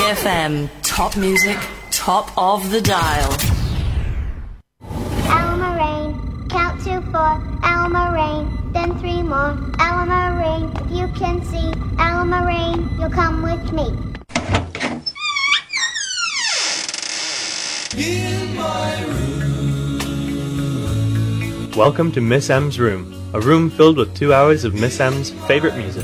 FM. Top music, top of the dial. Alma Rain, count to 4. Alma Rain, then 3 more. Alma Rain, if you can see. Alma Rain, you'll come with me. In my room. Welcome to Miss M's room, a room filled with 2 hours of Miss M's favourite music.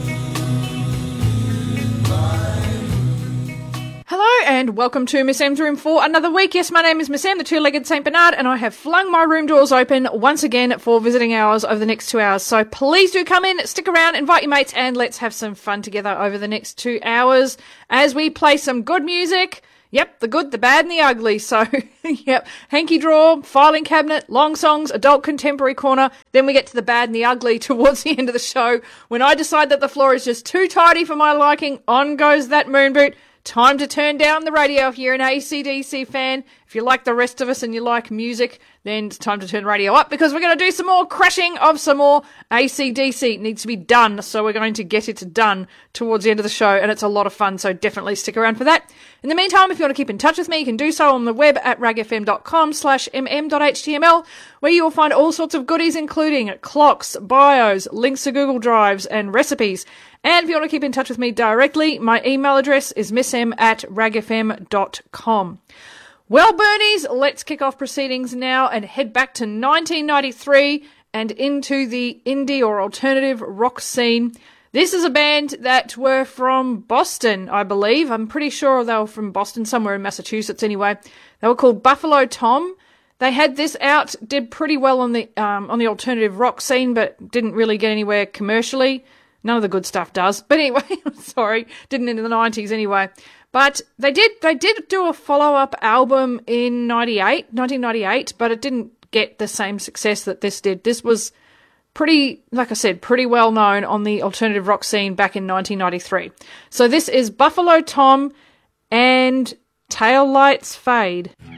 Hello and welcome to Miss M's room for another week. Yes, my name is Miss M, the two-legged St. Bernard, and I have flung my room doors open once again for visiting hours over the next 2 hours. So please do come in, stick around, invite your mates, and let's have some fun together over the next 2 hours as we play some good music. Yep, the good, the bad, and the ugly. So, yep, hanky drawer, filing cabinet, long songs, adult contemporary corner. Then we get to the bad and the ugly towards the end of the show. When I decide that the floor is just too tidy for my liking, on goes that moon boot. Time to turn down the radio if you're an AC/DC fan. If you like the rest of us and you like music, then it's time to turn the radio up because we're going to do some more crashing of some more AC/DC. It needs to be done, so we're going to get it done towards the end of the show, and it's a lot of fun, so definitely stick around for that. In the meantime, if you want to keep in touch with me, you can do so on the web at ragfm.com/mm.html, where you will find all sorts of goodies, including clocks, bios, links to Google Drives, and recipes. And if you want to keep in touch with me directly, my email address is missm@ragfm.com. Well, Bernies, let's kick off proceedings now and head back to 1993 and into the indie or alternative rock scene. This is a band that were from Boston, I believe. I'm pretty sure they were from Boston, somewhere in Massachusetts anyway. They were called Buffalo Tom. They had this out, did pretty well on the alternative rock scene, but didn't really get anywhere commercially. None of the good stuff does. But anyway, sorry, didn't in the 90s anyway. But they did do a follow-up album in 1998, but it didn't get the same success that this did. This was pretty, like I said, pretty well known on the alternative rock scene back in 1993. So this is Buffalo Tom and Tail Lights Fade.